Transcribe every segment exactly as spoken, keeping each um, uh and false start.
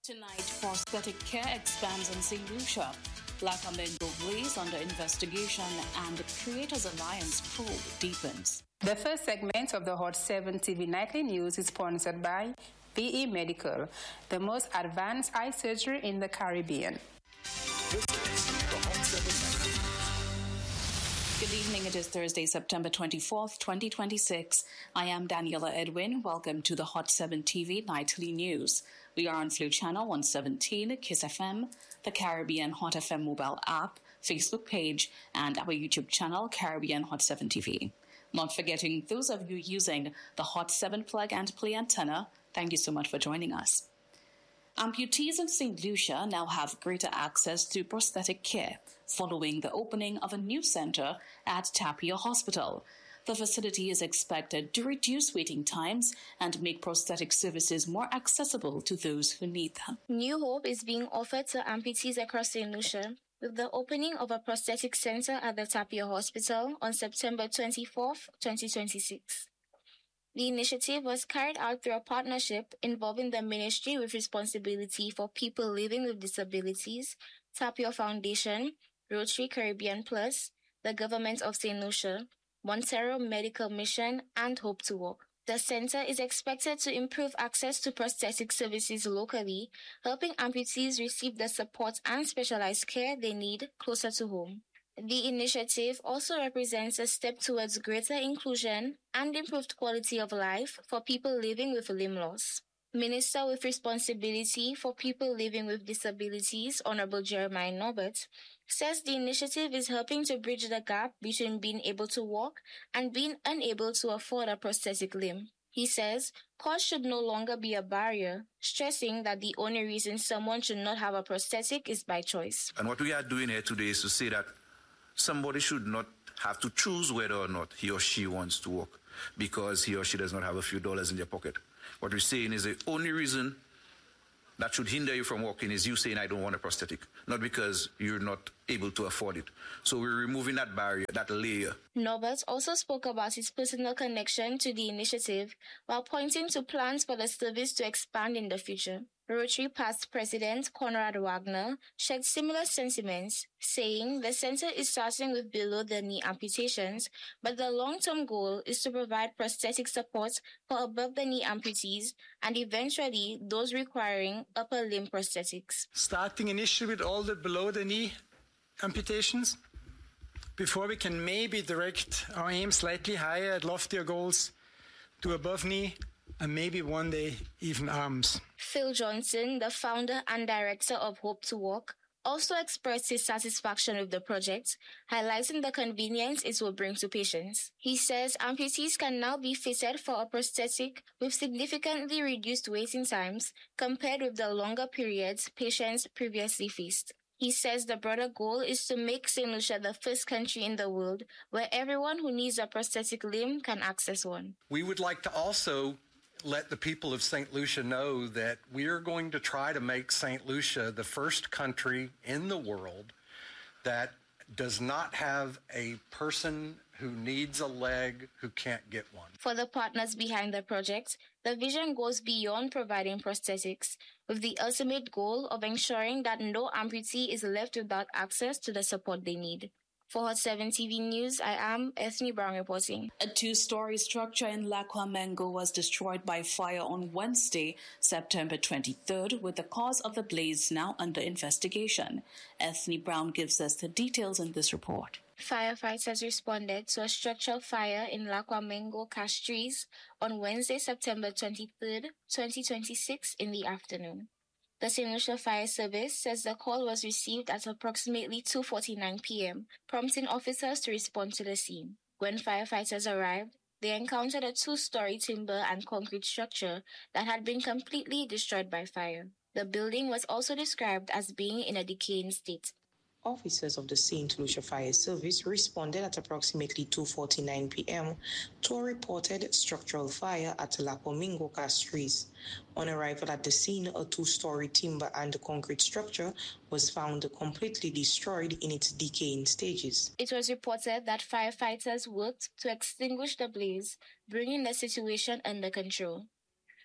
Tonight, prosthetic care expands in Saint Lucia. Lackamingo Blaze under investigation and the Creators Alliance probe deepens. The first segment of the Hot seven T V Nightly News is sponsored by V E Medical, the most advanced eye surgery in the Caribbean. This is the Hot seven Nightly News. Good evening. It is Thursday, September twenty-fourth, twenty twenty-six. I am Daniela Edwin. Welcome to the Hot seven T V Nightly News. We are on Flu Channel one seventeen, Kiss F M, the Caribbean Hot F M mobile app, Facebook page, and our YouTube channel, Caribbean Hot seven T V. Not forgetting those of you using the Hot seven plug and play antenna, thank you so much for joining us. Amputees in Saint Lucia now have greater access to prosthetic care following the opening of a new center at Tapia Hospital. The facility is expected to reduce waiting times and make prosthetic services more accessible to those who need them. New hope is being offered to amputees across Saint Lucia with the opening of a prosthetic center at the Tapia Hospital on September twenty-fourth, twenty twenty-six. The initiative was carried out through a partnership involving the Ministry with Responsibility for People Living with Disabilities, Tapia Foundation, Rotary Caribbean Plus, the Government of Saint Lucia, Montero Medical Mission, and Hope to Walk. The center is expected to improve access to prosthetic services locally, helping amputees receive the support and specialized care they need closer to home. The initiative also represents a step towards greater inclusion and improved quality of life for people living with limb loss. Minister with Responsibility for People Living with Disabilities, Honorable Jeremiah Norbert, says the initiative is helping to bridge the gap between being able to walk and being unable to afford a prosthetic limb. He says cost should no longer be a barrier, stressing that the only reason someone should not have a prosthetic is by choice. And what we are doing here today is to say that somebody should not have to choose whether or not he or she wants to walk because he or she does not have a few dollars in their pocket. What we're saying is the only reason that should hinder you from walking is you saying, I don't want a prosthetic, not because you're not able to afford it. So we're removing that barrier, that layer. Norbert also spoke about his personal connection to the initiative while pointing to plans for the service to expand in the future. Rotary past president Conrad Wagner shared similar sentiments, saying the center is starting with below-the-knee amputations, but the long-term goal is to provide prosthetic support for above-the-knee amputees and eventually those requiring upper limb prosthetics. Starting initially with all the below-the-knee amputations, before we can maybe direct our aim slightly higher at loftier goals to above-knee, and maybe one day even arms. Phil Johnson, the founder and director of Hope to Walk, also expressed his satisfaction with the project, highlighting the convenience it will bring to patients. He says amputees can now be fitted for a prosthetic with significantly reduced waiting times compared with the longer periods patients previously faced. He says the broader goal is to make Saint Lucia the first country in the world where everyone who needs a prosthetic limb can access one. We would like to also let the people of Saint Lucia know that we are going to try to make Saint Lucia the first country in the world that does not have a person who needs a leg who can't get one. For the partners behind the project, the vision goes beyond providing prosthetics, with the ultimate goal of ensuring that no amputee is left without access to the support they need. For Hot seven T V News, I am Ethne Brown reporting. A two-story structure in Lackamingo was destroyed by fire on Wednesday, September twenty-third, with the cause of the blaze now under investigation. Ethne Brown gives us the details in this report. Firefighters responded to a structural fire in Lackamingo Castries on Wednesday, September twenty-third, twenty twenty-six in the afternoon. The Saint Lucia Fire Service says the call was received at approximately two forty-nine p.m., prompting officers to respond to the scene. When firefighters arrived, they encountered a two-story timber and concrete structure that had been completely destroyed by fire. The building was also described as being in a decaying state. Officers of the Saint Lucia Fire Service responded at approximately two forty-nine p.m. to a reported structural fire at Lackamingo Castries. On arrival at the scene, a two-story timber and concrete structure was found completely destroyed in its decaying stages. It was reported that firefighters worked to extinguish the blaze, bringing the situation under control.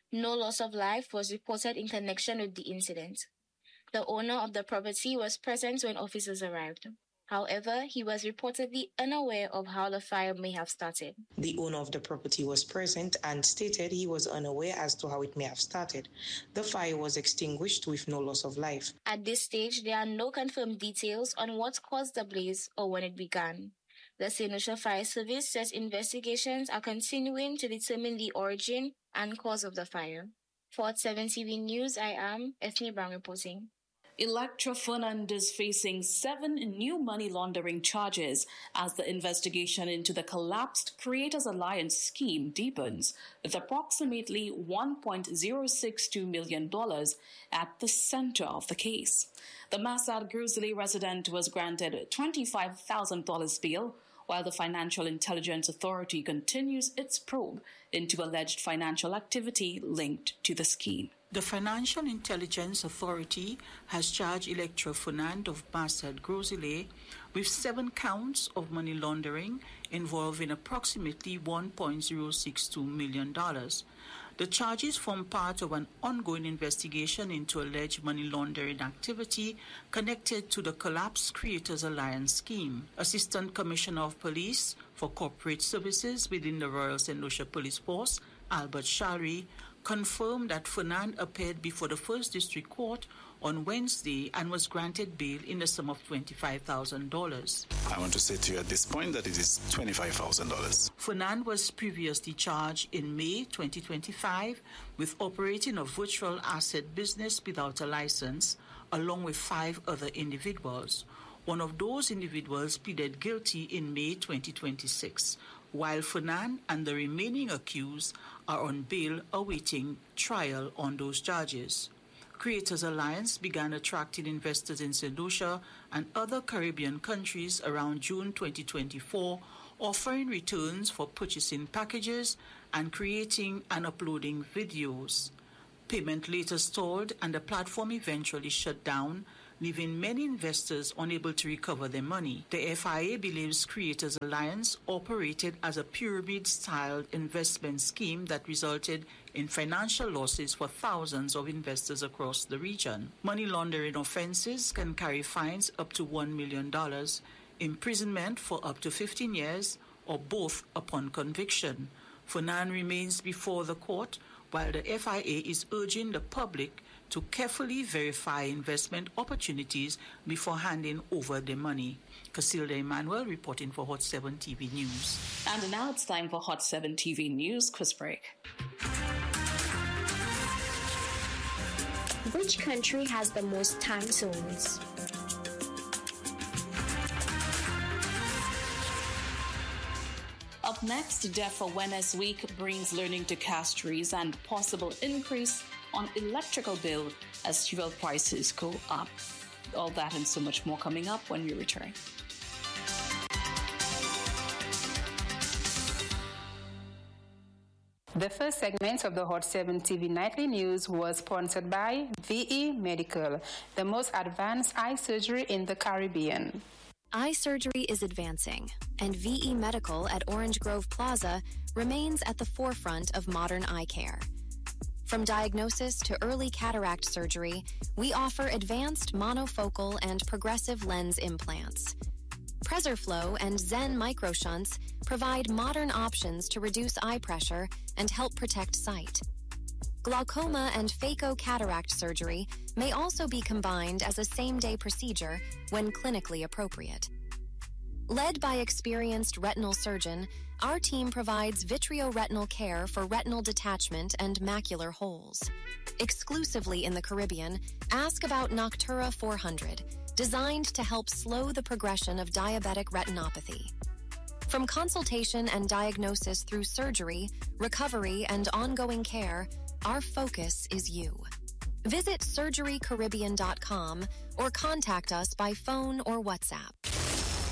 No loss of life was reported in connection with the incident. The owner of the property was present when officers arrived. However, he was reportedly unaware of how the fire may have started. The owner of the property was present and stated he was unaware as to how it may have started. The fire was extinguished with no loss of life. At this stage, there are no confirmed details on what caused the blaze or when it began. The Saint Lucia Fire Service says investigations are continuing to determine the origin and cause of the fire. For Hot seven T V News, I am Ethne Brown reporting. Electra Fernandez facing seven new money laundering charges as the investigation into the collapsed Creators Alliance scheme deepens, with approximately one point zero six two million dollars at the center of the case. The Massad Grizzly resident was granted twenty-five thousand dollars bail, while the Financial Intelligence Authority continues its probe into alleged financial activity linked to the scheme. The Financial Intelligence Authority has charged Electra Fernand of Massad Grizzly with seven counts of money laundering involving approximately one point zero six two million dollars. The charges form part of an ongoing investigation into alleged money laundering activity connected to the collapsed Creators Alliance scheme. Assistant Commissioner of Police for Corporate Services within the Royal Saint Lucia Police Force, Albert Shari, confirmed that Fernand appeared before the First District Court on Wednesday and was granted bail in the sum of twenty-five thousand dollars. I want to say to you at this point that it is twenty-five thousand dollars. Fernand was previously charged in May twenty twenty-five with operating a virtual asset business without a license, along with five other individuals. One of those individuals pleaded guilty in May twenty twenty-six, while Fernand and the remaining accused are on bail awaiting trial on those charges. Creators Alliance began attracting investors in Saint Lucia and other Caribbean countries around June twenty twenty-four, offering returns for purchasing packages and creating and uploading videos. Payment later stalled and the platform eventually shut down, leaving many investors unable to recover their money. The F I A believes Creators Alliance operated as a pyramid-style investment scheme that resulted in financial losses for thousands of investors across the region. Money laundering offenses can carry fines up to one million dollars, imprisonment for up to fifteen years, or both upon conviction. Fernand remains before the court, while the F I A is urging the public to carefully verify investment opportunities before handing over the money. Casilda Emmanuel reporting for Hot seven T V News. And now it's time for Hot seven T V News Quiz Break. Which country has the most time zones? Up next, Deaf Awareness Week brings learning to Castries and possible increase on electrical bill as fuel prices go up. All that and so much more coming up when we return. The first segment of the Hot seven T V Nightly News was sponsored by V E Medical, the most advanced eye surgery in the Caribbean. Eye surgery is advancing, and V E Medical at Orange Grove Plaza remains at the forefront of modern eye care. From diagnosis to early cataract surgery, we offer advanced monofocal and progressive lens implants. PreserFlow and Zen microshunts provide modern options to reduce eye pressure and help protect sight. Glaucoma and phaco-cataract surgery may also be combined as a same-day procedure when clinically appropriate. Led by experienced retinal surgeon, our team provides vitreoretinal care for retinal detachment and macular holes. Exclusively in the Caribbean, ask about Noctura four hundred, designed to help slow the progression of diabetic retinopathy. From consultation and diagnosis through surgery, recovery, and ongoing care, our focus is you. Visit surgery caribbean dot com or contact us by phone or WhatsApp.